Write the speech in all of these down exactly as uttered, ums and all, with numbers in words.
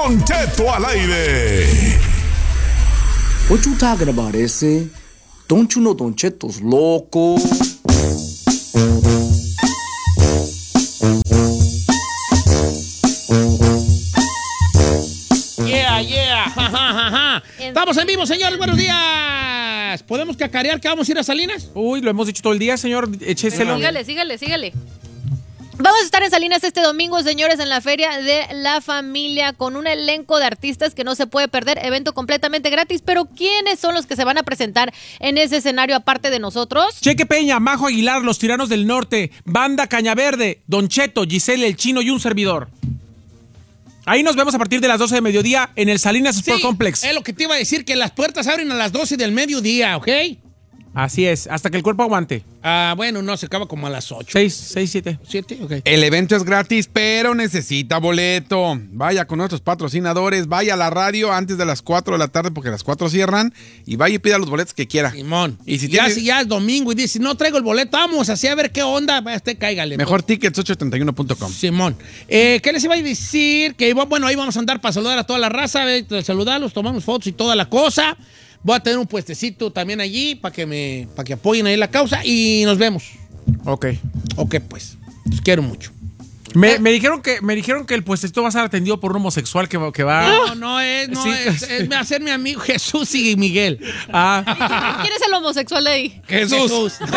Don Cheto al aire. What you talking about, ese? Don't you know Don Cheto's loco? Yeah, yeah. Ja, ja, ja, ja. Estamos en vivo, señores. Buenos días. ¿Podemos cacarear que vamos a ir a Salinas? Uy, lo hemos dicho todo el día, señor. Écheselo. Sígale, sígale, sígale. Vamos a estar en Salinas este domingo, señores, en la Feria de la Familia, con un elenco de artistas que no se puede perder, evento completamente gratis, pero ¿quiénes son los que se van a presentar en ese escenario aparte de nosotros? Cheque Peña, Majo Aguilar, Los Tiranos del Norte, Banda Cañaverde, Don Cheto, Giselle El Chino y un servidor. Ahí nos vemos a partir de las doce de mediodía en el Salinas Sí, Sport Complex. Es lo que te iba a decir, que las puertas abren a las doce del mediodía, ¿ok? Así es, hasta que el cuerpo aguante. Ah, bueno, no, se acaba como a las ocho. Seis, seis, siete. ¿Siete? Ok. El evento es gratis, pero necesita boleto. Vaya con nuestros patrocinadores, vaya a la radio antes de las cuatro de la tarde porque a las cuatro cierran y vaya y pida los boletos que quiera. Simón. Y si ya, tiene- si ya es domingo y dice, no traigo el boleto, vamos así a ver qué onda, este cáigale. Mejor tickets ocho setenta y uno punto com. Simón. Eh, ¿Qué les iba a decir? Que bueno, ahí vamos a andar para saludar a toda la raza, eh, saludarlos, tomamos fotos y toda la cosa. Voy a tener un puestecito también allí para que me, para que apoyen ahí la causa y nos vemos. Ok. Ok, pues. Los quiero mucho. Me, me dijeron que me dijeron que el puestecito va a ser atendido por un homosexual que, va- que va... No, no es, no Sí. es, es hacer mi amigo Jesús y Miguel. Ah, ¿Quién es el homosexual de ahí? Jesús. Jesús.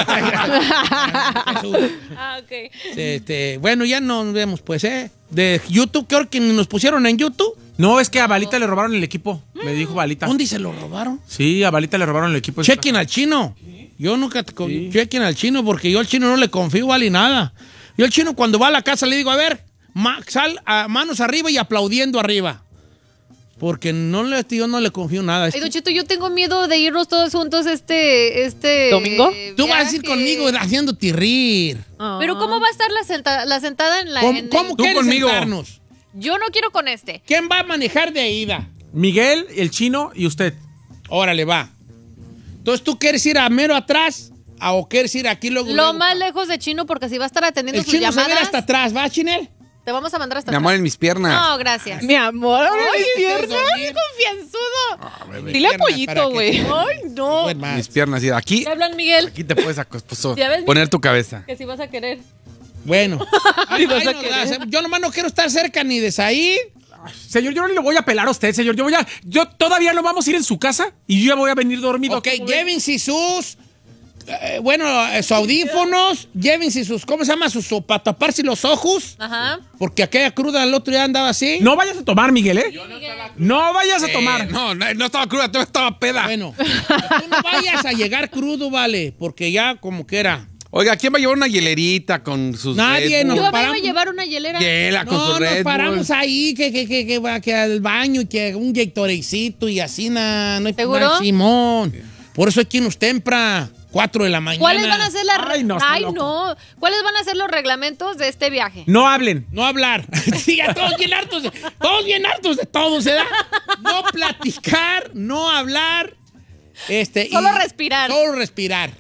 Ah, ok. Este, bueno, ya nos vemos, pues, ¿eh? De YouTube, creo que nos pusieron en YouTube. no, es que a Balita le robaron el equipo. Me dijo Balita. ¿Dónde se lo robaron? Sí, a Balita le robaron el equipo. Chequen al chino. Yo nunca te co- Sí. chequen al chino porque yo al chino no le confío, vale nada. Yo al chino cuando va a la casa le digo, a ver, ma- sal a manos arriba y aplaudiendo arriba. Porque no le, yo no le confío nada. Ay, Don Cheto, yo tengo miedo de irnos todos juntos este... este ¿Domingo? Tú vas a ir viaje. conmigo haciéndote rir. Pero ¿cómo va a estar la, senta- la sentada en la... ¿Cómo, en el- cómo Tú quieres conmigo. sentarnos? Yo no quiero con este. ¿Quién va a manejar de ida? Miguel, el chino y usted. Órale, va. Entonces, ¿tú quieres ir a mero atrás a, o quieres ir aquí luego? Lo luego? más lejos de Chino, porque si va a estar atendiendo El sus chino se va a ir llamadas, hasta atrás, ¿va, Chinel? te vamos a mandar hasta Mi amor, atrás. en mis piernas. No, gracias. Mi amor, ahora Ay, mis ¿quieres piernas, dormir? confianzudo. Mis Dile piernas, para apoyito, que güey. te- Ay, no. Buen más. Mis piernas. Y aquí, ¿Te hablan, Miguel? aquí te puedes acostar, ¿Ya ves? poner tu cabeza. Que si vas a querer. Bueno. Ay, vas ay, a no, querer. gracias. Yo nomás no quiero estar cerca ni de Said. Señor, yo no le voy a pelar a usted, señor. Yo voy a, yo todavía no vamos a ir en su casa y yo ya voy a venir dormido. Ok, llévense sus... eh, bueno, eh, sus audífonos, llévense sus... ¿Cómo se llama? Sus... para taparse los ojos. Ajá. Porque aquella cruda el otro día andaba así. No vayas a tomar, Miguel, ¿eh? No vayas a tomar. Eh, no, no, no estaba cruda, todo estaba peda. Bueno, tú no vayas a llegar crudo, vale. Porque ya como que era... Oiga, ¿quién va a llevar una hielerita con sus Nadie Red nos Bull? Yo iba paramos. a llevar una hielera. Hiela con No, su nos Red Bull. paramos ahí, que, que, que, que, va, que al baño y que un Gatoradecito y así, na, no hay ¿Seguro? na, Simón. Por eso aquí nos tempra, cuatro de la mañana. ¿Cuáles van a ser las... Ay, no, está Ay, loco. no. ¿Cuáles van a ser los reglamentos de este viaje? No hablen. No hablar. Sí, ya todos bien hartos, de- todos bien hartos de todo, ¿se da? No platicar, no hablar. Este, y- Solo respirar. Solo respirar.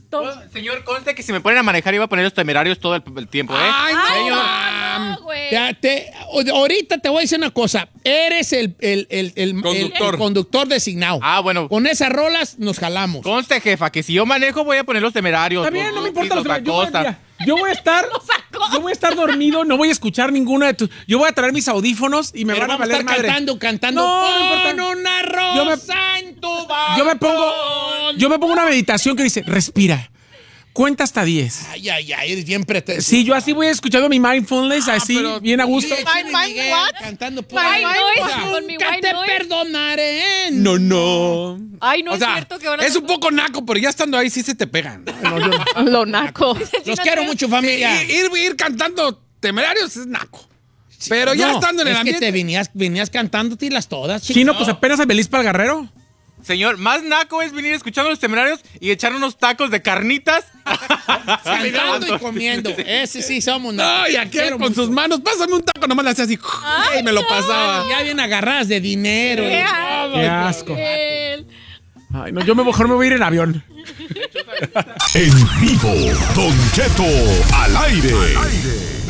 Señor, conste que si me ponen a manejar iba a poner los temerarios todo el, el tiempo, ¿eh? Ay, Ay, no, no, no, güey. Ya te- ahorita te voy a decir una cosa. Eres el, el, el, el- Conductor. el- el conductor designado. Ah, bueno. Con esas rolas nos jalamos. Conste, jefa, que si yo manejo voy a poner los temerarios. Está bien, los no me Bukis, importa. Los los yo, voy, Acosta. mira, yo voy a estar... Yo voy a estar dormido, no voy a escuchar ninguna de tus... Yo voy a traer mis audífonos y me Pero van a vamos a valer estar madre. cantando, cantando. No, no Con importa. una Yo me- rosa en tu balcón. Yo me pongo... Yo me pongo una meditación que dice, respira, cuenta hasta diez. Ay, ay, ay, eres bien pretencioso. Sí, yo así voy escuchando mi mindfulness, así, pero- bien a gusto. Sí, My- Chino y my Miguel what? Cantando por My ahí. noise, Nunca con mi white te noise. perdonaré. No, no. Ay, no o es sea, cierto que ahora... es un poco naco, pero ya estando ahí sí se te pegan. Lo naco. Los quiero mucho, familia. Ir, ir, ir cantando temerarios es naco. Pero ya No, estando en el es ambiente. que te venías, venías cantándote las todas, chico. Chino, pues apenas el Belis para el Guerrero. Señor, más naco es venir escuchando los temerarios y echar unos tacos de carnitas. Cantando y comiendo. Ese sí somos. No, y aquel con sus manos, pásame un taco, nomás le hacía así. y me lo pasaba. Ya bien agarradas de dinero. Qué y todo. Qué asco. Él. Ay, no, yo mejor me voy a ir en avión. En vivo, Don Cheto al aire.